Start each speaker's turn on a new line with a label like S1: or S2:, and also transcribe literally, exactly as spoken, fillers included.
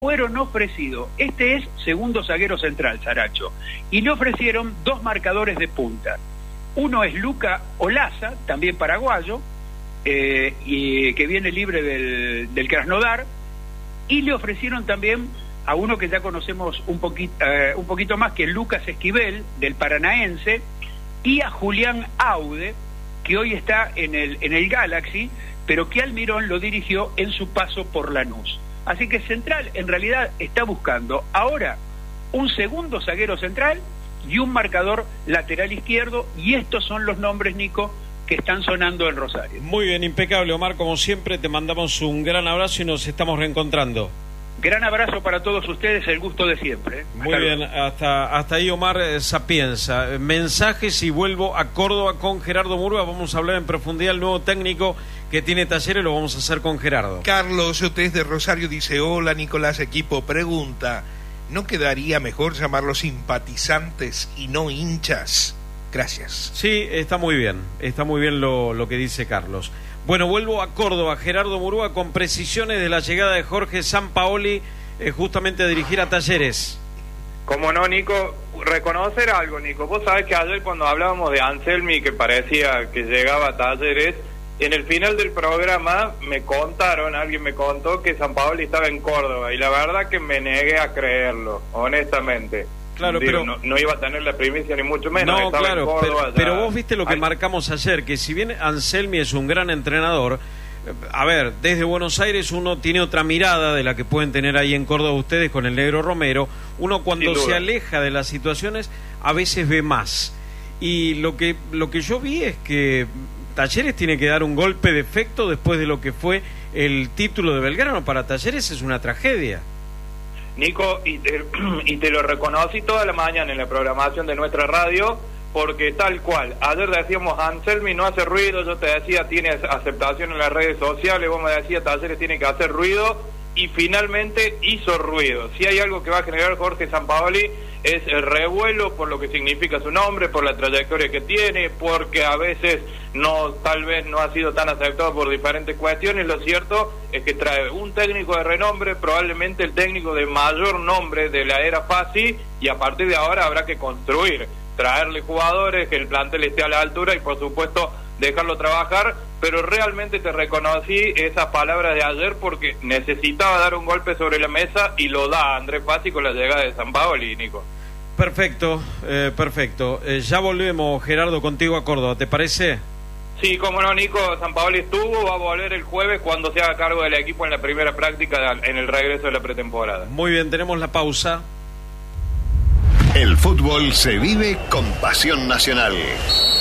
S1: fueron ofrecidos, este es segundo zaguero central, Saracho, y le ofrecieron dos marcadores de punta. Uno es Luca Olaza, también paraguayo, eh, y que viene libre del, del Krasnodar, y le ofrecieron también a uno que ya conocemos un poquito, eh, un poquito más, que es Lucas Esquivel, del Paranaense, y a Julián Aude, que hoy está en el, en el Galaxy, pero que Almirón lo dirigió en su paso por Lanús. Así que Central en realidad está buscando ahora un segundo zaguero central y un marcador lateral izquierdo, y estos son los nombres, Nico, que están sonando en Rosario.
S2: Muy bien, impecable, Omar, como siempre te mandamos un gran abrazo y nos estamos reencontrando.
S1: Gran abrazo para todos ustedes, el gusto de siempre.
S2: Muy hasta bien, luego. hasta hasta ahí Omar Sapienza. Mensajes y vuelvo a Córdoba con Gerardo Murúa. Vamos a hablar en profundidad del nuevo técnico que tiene Talleres, lo vamos a hacer con Gerardo.
S3: Carlos Otés de Rosario dice: hola Nicolás, equipo, pregunta, ¿no quedaría mejor llamarlos simpatizantes y no hinchas? Gracias.
S2: Sí, está muy bien, está muy bien lo, lo que dice Carlos. Bueno, vuelvo a Córdoba, Gerardo Murúa, con precisiones de la llegada de Jorge Sampaoli, eh, justamente a dirigir a Talleres.
S4: Como no, Nico, reconocer algo, Nico. Vos sabés que ayer cuando hablábamos de Anselmi, que parecía que llegaba a Talleres, en el final del programa me contaron, alguien me contó que Sampaoli estaba en Córdoba, y la verdad que me negué a creerlo, honestamente.
S2: Claro,
S4: Digo,
S2: pero
S4: no, no iba a tener la primicia ni mucho menos.
S2: No,
S4: estaba
S2: claro,
S4: en Córdoba,
S2: pero, pero vos viste lo que
S4: Ay.
S2: marcamos ayer, que si bien Anselmi es un gran entrenador, a ver, desde Buenos Aires uno tiene otra mirada de la que pueden tener ahí en Córdoba ustedes con el Negro Romero. Uno cuando se aleja de las situaciones a veces ve más. Y lo que, lo que yo vi es que Talleres tiene que dar un golpe de efecto después de lo que fue el título de Belgrano. Para Talleres es una tragedia.
S4: Nico, y te, y te lo reconocí toda la mañana en la programación de nuestra radio, porque tal cual, ayer decíamos Anselmi no hace ruido, yo te decía tiene aceptación en las redes sociales, vos me decías Talleres tiene que hacer ruido, y finalmente hizo ruido. Si hay algo que va a generar Jorge Sampaoli es el revuelo por lo que significa su nombre, por la trayectoria que tiene, porque a veces no, tal vez no ha sido tan aceptado por diferentes cuestiones. Lo cierto es que trae un técnico de renombre, probablemente el técnico de mayor nombre de la era Fassi, y a partir de ahora habrá que construir, traerle jugadores, que el plantel esté a la altura y por supuesto dejarlo trabajar. Pero realmente te reconocí esas palabras de ayer porque necesitaba dar un golpe sobre la mesa, y lo da Andrés Fassi con la llegada de Sampaoli, Nico.
S2: Perfecto, eh, perfecto. Eh, ya volvemos, Gerardo, contigo a Córdoba, ¿te parece?
S4: Sí, cómo no, Nico. Sampaoli estuvo, va a volver el jueves cuando se haga cargo del equipo en la primera práctica en el regreso de la pretemporada.
S2: Muy bien, tenemos la pausa.
S5: El fútbol se vive con pasión nacional.